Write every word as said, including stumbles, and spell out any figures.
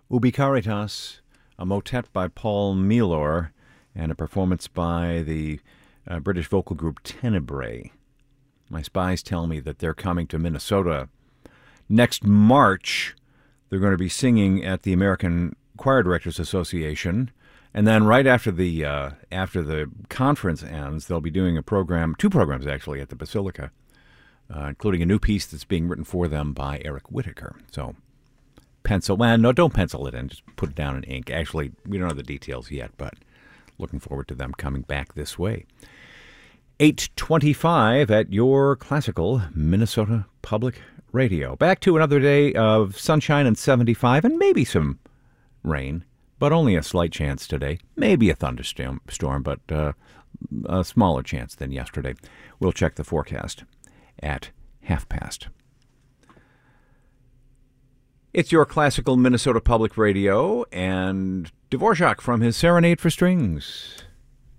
Ubi Caritas, a motet by Paul Milor, and a performance by the uh, British vocal group Tenebrae. My spies tell me that they're coming to Minnesota next March. They're going to be singing at the American Choir Directors Association, and then right after the uh, after the conference ends, they'll be doing a program, two programs actually, at the Basilica, uh, including a new piece that's being written for them by Eric Whittaker. So. Pencil, well, no, don't pencil it in. Just put it down in ink. Actually, we don't know the details yet, but looking forward to them coming back this way. eight twenty-five at your classical Minnesota Public Radio. Back to another day of sunshine and seventy-five and maybe some rain, but only a slight chance today. Maybe a thunderstorm, storm, but uh, a smaller chance than yesterday. We'll check the forecast at half past. It's your classical Minnesota Public Radio, and Dvorak from his Serenade for Strings.